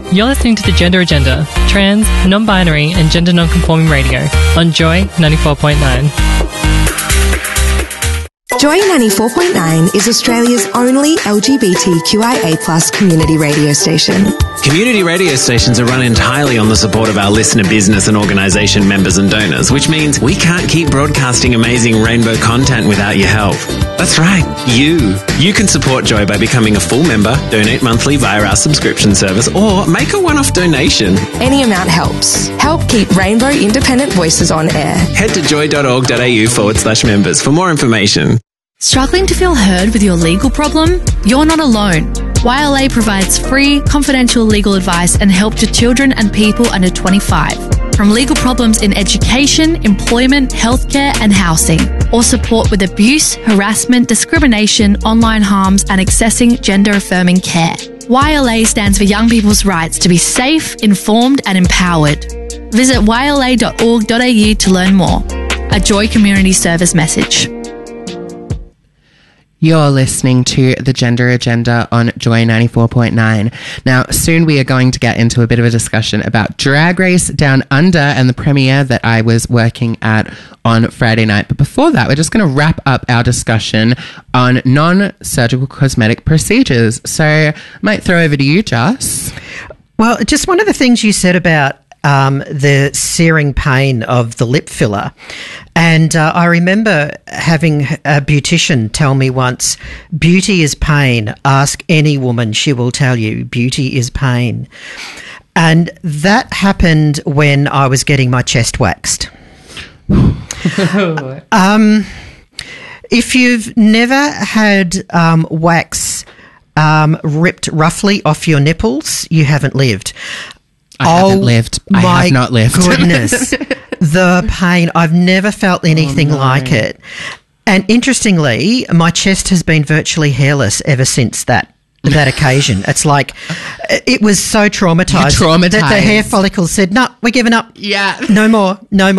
You're listening to the Gender Agenda, trans, non-binary and gender non-conforming radio on Joy 94.9. Joy 94.9 is Australia's only LGBTQIA+ community radio station. Community radio stations are run entirely on the support of our listener business and organisation members and donors, which means we can't keep broadcasting amazing rainbow content without your help. That's right, you. You can support Joy by becoming a full member, donate monthly via our subscription service, or make a one-off donation. Any amount helps. Help keep Rainbow Independent Voices on air. Head to joy.org.au/members for more information. Struggling to feel heard with your legal problem? You're not alone. YLA provides free, confidential legal advice and help to children and people under 25. From legal problems in education, employment, healthcare and housing, or support with abuse, harassment, discrimination, online harms and accessing gender-affirming care. YLA stands for Young People's Rights to be safe, informed and empowered. Visit yla.org.au to learn more. A Joy Community Service message. You're listening to The Gender Agenda on Joy 94.9. Now, soon we are going to get into a bit of a discussion about Drag Race Down Under and the premiere that I was working at on Friday night. But before that, we're just going to wrap up our discussion on non-surgical cosmetic procedures. So I might throw over to you, Joss. Well, just one of the things you said about the searing pain of the lip filler. And I remember having a beautician tell me once, beauty is pain. Ask any woman, she will tell you, beauty is pain. And that happened when I was getting my chest waxed. If you've never had wax ripped roughly off your nipples, you haven't lived. I haven't lived. I have not lived. Goodness. The pain. I've never felt anything like it. And interestingly, my chest has been virtually hairless ever since that occasion. It's like it was so traumatized that the hair follicles said, no, we're giving up. Yeah. No more.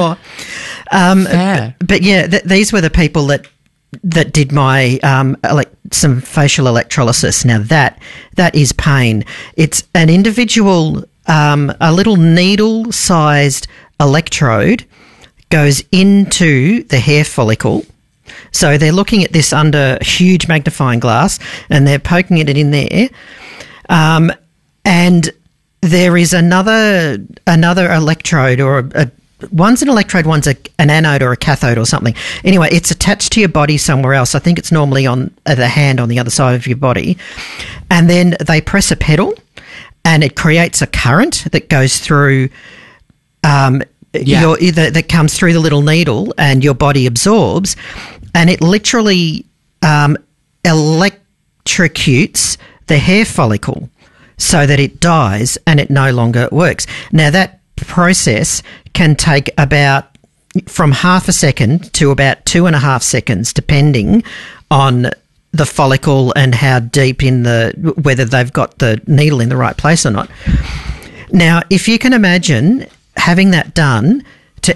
But yeah, these were the people that did my some facial electrolysis. Now that is pain. It's an individual a little needle-sized electrode goes into the hair follicle. So they're looking at this under a huge magnifying glass and they're poking it in there. And there is another electrode, or one's an electrode, one's an anode or a cathode or something. Anyway, it's attached to your body somewhere else. I think it's normally on the hand on the other side of your body. And then they press a pedal and it creates a current that goes through that comes through the little needle and your body absorbs, and it literally electrocutes the hair follicle so that it dies and it no longer works. Now, that process can take about from half a second to about 2.5 seconds, depending on the follicle and how deep whether they've got the needle in the right place or not. Now, if you can imagine having that done to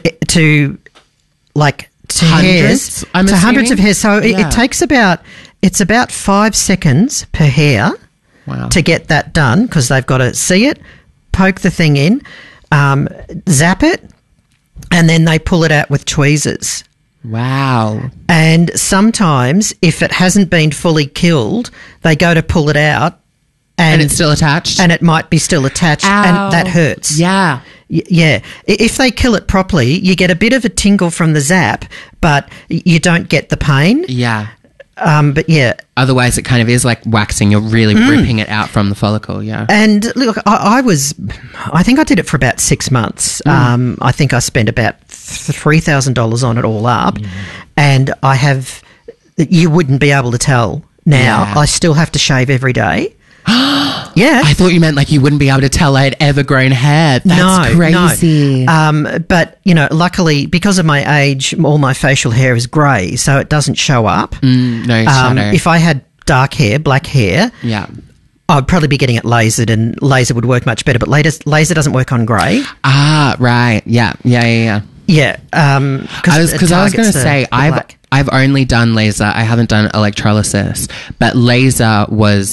hundreds, hundreds of hairs. So it takes about 5 seconds per hair to get that done, because they've got to see it, poke the thing in, zap it, and then they pull it out with tweezers. Wow. And sometimes, if it hasn't been fully killed, they go to pull it out and it's still attached? And it might be still attached. Ow. And that hurts. Yeah. Yeah. If they kill it properly, you get a bit of a tingle from the zap, but you don't get the pain. Yeah. But yeah. Otherwise, it kind of is like waxing. You're really ripping it out from the follicle, yeah. And look, I think I did it for about 6 months. I think I spent about $3,000 on it all up. And you wouldn't be able to tell now. Yeah. I still have to shave every day. Yeah. I thought you meant like you wouldn't be able to tell I had ever grown hair. That's crazy. No. But, luckily, because of my age, all my facial hair is grey, so it doesn't show up. No shadow. If I had dark hair, black hair, I'd probably be getting it lasered, and laser would work much better, but laser doesn't work on grey. Ah, right. Yeah. Yeah. Because I was going to say, I've only done laser. I haven't done electrolysis, but laser was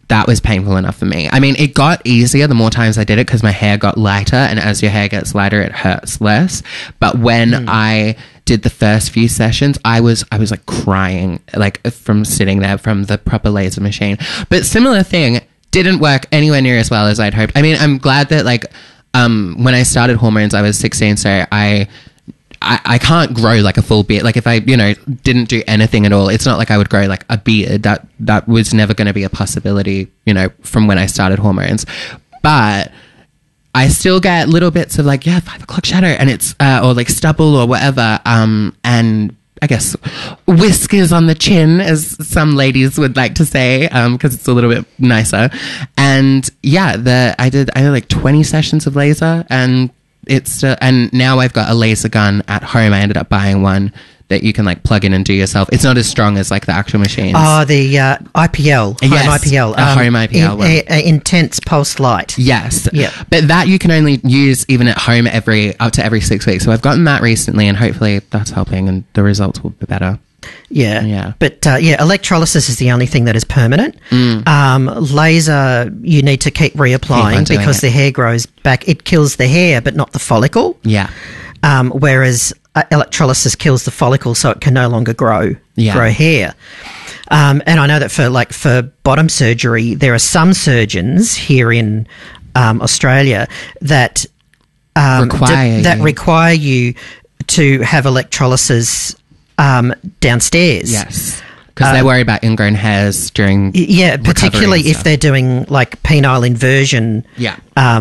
that was painful enough for me. I mean, it got easier the more times I did it because my hair got lighter, and as your hair gets lighter, it hurts less. But when I did the first few sessions, I was like crying, like from sitting there from the proper laser machine. But similar thing, didn't work anywhere near as well as I'd hoped. I mean, I'm glad that like when I started hormones, I was 16, so I can't grow like a full beard. Like if I, didn't do anything at all, it's not like I would grow like a beard. That was never going to be a possibility, from when I started hormones. But I still get little bits of like, 5 o'clock shadow, and it's, or like stubble or whatever. And I guess whiskers on the chin, as some ladies would like to say, because it's a little bit nicer. And yeah, I did like 20 sessions of laser, and and now I've got a laser gun at home. I ended up buying one that you can like plug in and do yourself. It's not as strong as like the actual machines. Oh, the IPL, home IPL, home IPL one. Intense pulse light. Yes, yeah. But that you can only use even at home up to every 6 weeks. So I've gotten that recently, and hopefully that's helping, and the results will be better. Yeah. But electrolysis is the only thing that is permanent. Laser, you need to keep reapplying because the hair grows back. It kills the hair, but not the follicle. Yeah. Whereas electrolysis kills the follicle, so it can no longer grow hair. And I know that for bottom surgery, there are some surgeons here in Australia that require you to have electrolysis downstairs. Yes. Because they worry about ingrown hairs during particularly if they're doing like penile inversion. Yeah.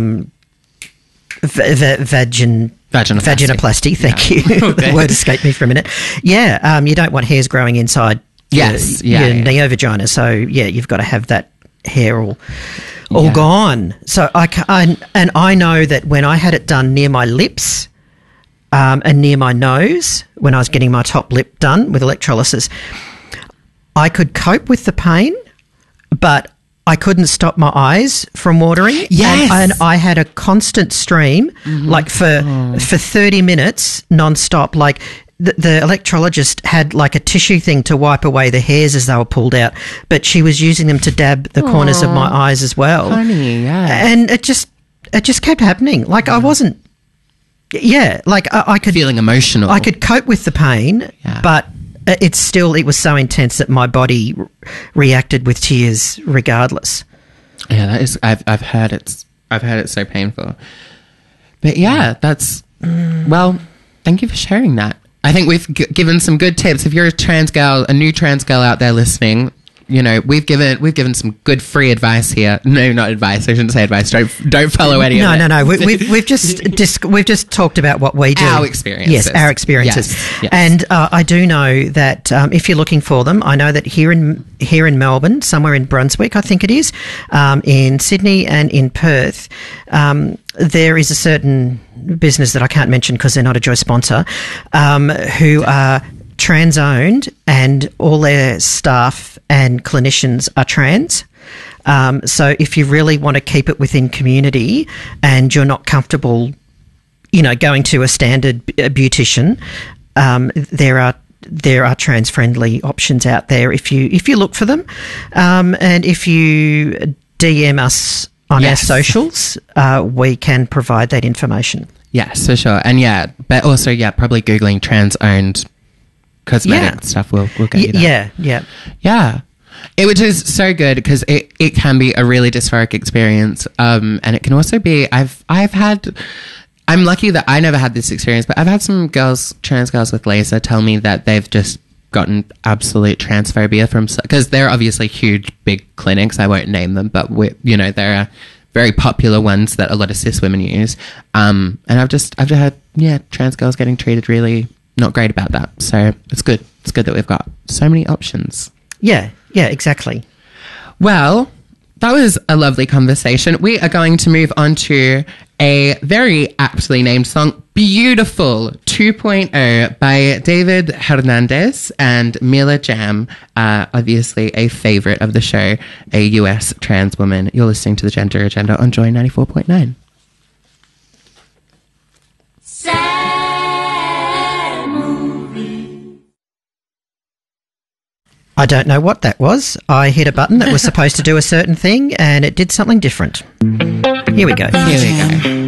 Vaginoplasty. Thank you. The word escaped me for a minute. Yeah. You don't want hairs growing inside your neovagina. So you've got to have that hair all gone. So I know that when I had it done near my lips, and near my nose, when I was getting my top lip done with electrolysis, I could cope with the pain, but I couldn't stop my eyes from watering. Yes. And I had a constant stream, like for 30 minutes non-stop. Like the electrologist had like a tissue thing to wipe away the hairs as they were pulled out, but she was using them to dab the corners of my eyes as well. Funny, yeah. And it just kept happening. Like I wasn't... Yeah, like I could... Feeling emotional. I could cope with the pain, but it was so intense that my body reacted with tears regardless. Yeah, that is... I've heard it's so painful. But that's... Well, thank you for sharing that. I think we've given some good tips. If you're a new trans girl out there listening... we've given some good free advice here. No, not advice. I shouldn't say advice. Don't follow any of it. No. We've just talked about what we do. Our experiences. Yes, our experiences. Yes. And I do know that if you're looking for them, I know that here in Melbourne, somewhere in Brunswick, I think it is, in Sydney and in Perth, there is a certain business that I can't mention because they're not a Joy sponsor, who are trans owned, and all their staff and clinicians are trans. So if you really want to keep it within community and you're not comfortable, going to a standard beautician, there are trans friendly options out there if you look for them. And if you DM us on our socials, we can provide that information. Yes, for sure. And but also probably Googling trans owned cosmetic stuff will get you there. Yeah. Which is so good because it can be a really dysphoric experience, and it can also be. I'm lucky that I never had this experience, but I've had some trans girls with laser tell me that they've just gotten absolute transphobia because they're obviously huge, big clinics. I won't name them, but there are very popular ones that a lot of cis women use. And I've had trans girls getting treated really not great about that. So it's good. It's good that we've got so many options. Yeah, exactly. Well, that was a lovely conversation. We are going to move on to a very aptly named song, Beautiful 2.0 by David Hernandez and Mila Jam, obviously a favourite of the show, a US trans woman. You're listening to The Gender Agenda on Joy 94.9. I don't know what that was. I hit a button that was supposed to do a certain thing and it did something different. Here we go. Here we go.